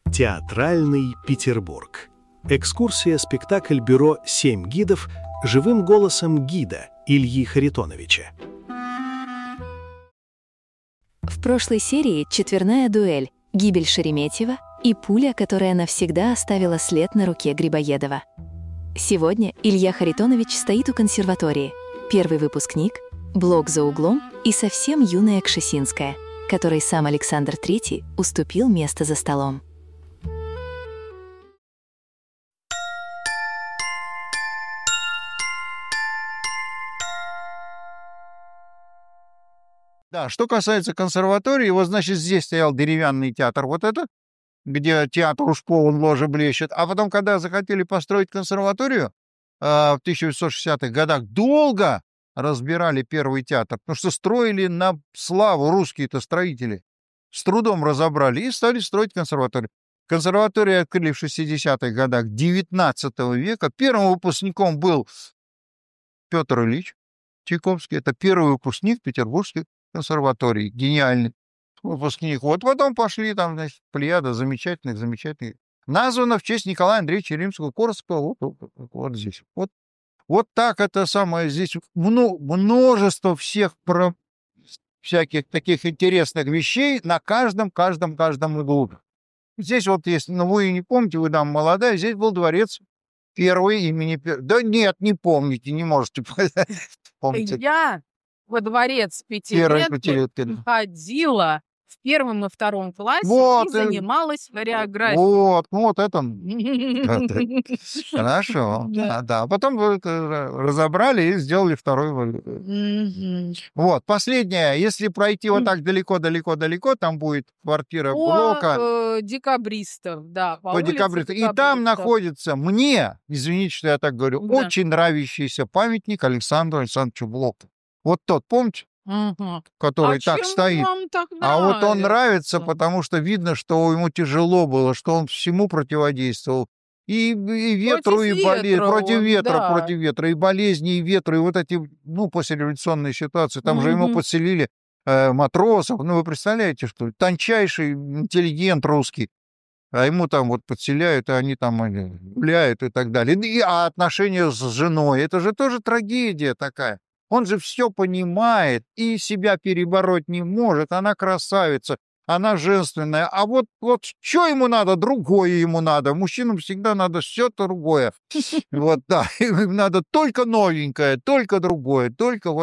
Театральный Петербург. Экскурсия-спектакль бюро «Семь гидов» живым голосом гида Ильи Харитоновича. В прошлой серии четверная дуэль, гибель Шереметьева и пуля, которая навсегда оставила след на руке Грибоедова. Сегодня Илья Харитонович стоит у консерватории. Первый выпускник, блок за углом и совсем юная Кшесинская, которой сам Александр III уступил место за столом. Да, что касается консерватории, вот, значит, здесь стоял деревянный театр, вот этот, где театр уж полон, ложи блещет. А потом, когда захотели построить консерваторию в 1860-х годах, долго разбирали первый театр, потому что строили на славу русские-то строители. С трудом разобрали и стали строить консерваторию. Консерваторию открыли в 60-х годах XIX века. Первым выпускником был Петр Ильич Чайковский. Это первый выпускник Петербургской консерватории. Гениальный выпускник. Вот потом пошли там, значит, плеяда замечательных. Названо в честь Николая Андреевича Римского-Корсакова. Вот здесь. Вот так это самое. Здесь множество всяких таких интересных вещей на каждом углу. Здесь вот есть, но вы не помните, вы там молодая, здесь был дворец первый имени... Да нет, не помните, не можете помните. Я во дворец Пятилетки ходила в первом и втором классе и занималась хореографией. Вот это. Хорошо. Да. Потом разобрали и сделали второй. Вот, последнее. Если пройти вот так далеко, там будет квартира блока. Декабристов, да. По декабристам. И там находится мне, извините, что я так говорю, очень нравящийся памятник Александру Александровичу Блоку. Вот тот, помните? Который так стоит. А вот он нравится, потому что видно, что ему тяжело было, что он всему противодействовал. И ветру, и болезни, против ветра, и болезни, и ветру, и вот эти, послереволюционные ситуации. Там же ему подселили матросов. Вы представляете, что тончайший интеллигент русский. А ему там вот подселяют, и они там гуляют и так далее. А отношения с женой, это же тоже трагедия такая. Он же все понимает и себя перебороть не может. Она красавица, она женственная. А вот что ему надо? Другое ему надо. Мужчинам всегда надо все другое. Вот, да. Им надо только новенькое, только другое, только вот